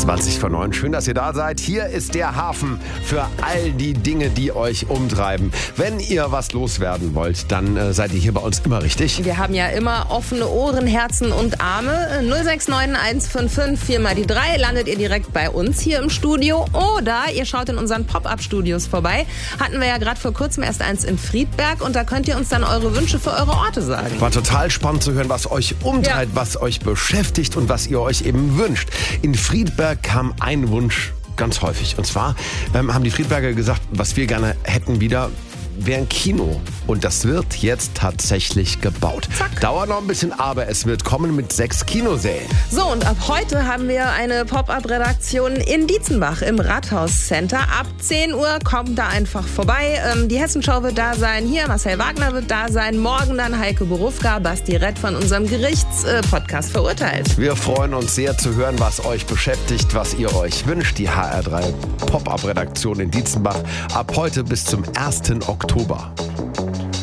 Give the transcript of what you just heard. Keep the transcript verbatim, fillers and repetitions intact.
zwanzig vor neun. Schön, dass ihr da seid. Hier ist der Hafen für all die Dinge, die euch umtreiben. Wenn ihr was loswerden wollt, dann äh, seid ihr hier bei uns immer richtig. Wir haben ja immer offene Ohren, Herzen und Arme. null sechs neun eins fünf fünf vier mal die drei landet ihr direkt bei uns hier im Studio. Oder ihr schaut in unseren Pop-Up-Studios vorbei. Hatten wir ja gerade vor kurzem erst eins in Friedberg. Und da könnt ihr uns dann eure Wünsche für eure Orte sagen. War total spannend zu hören, was euch umtreibt, Ja. was euch beschäftigt und was ihr euch eben wünscht. In Friedberg kam ein Wunsch ganz häufig. Und zwar ähm, haben die Friedberger gesagt, was wir gerne hätten wieder, wäre ein Kino. Und das wird jetzt tatsächlich gebaut. Zack. Dauert noch ein bisschen, aber es wird kommen mit sechs Kinosälen. So, und ab heute haben wir eine Pop-Up-Redaktion in Dietzenbach im Rathaus-Center. Ab zehn Uhr kommt da einfach vorbei. Ähm, die Hessenschau wird da sein. Hier, Marcel Wagner wird da sein. Morgen dann Heike Borufka, Basti Rett von unserem Gerichtspodcast äh, verurteilt. Wir freuen uns sehr zu hören, was euch beschäftigt, was ihr euch wünscht. Die H R drei Pop-Up-Redaktion in Dietzenbach ab heute bis zum ersten Oktober.